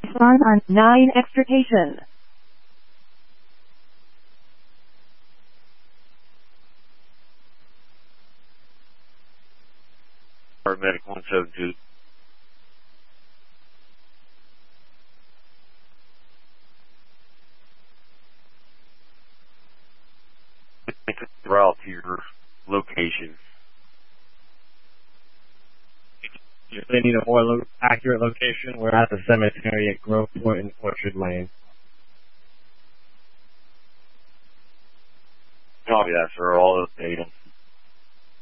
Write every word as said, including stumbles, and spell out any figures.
Farm on nine extrication. Paramedic one seven two. Route to your location. If they need a more lo- accurate location, we're at the cemetery at Groveport and Orchard Lane. Copy that, sir. I'll update them.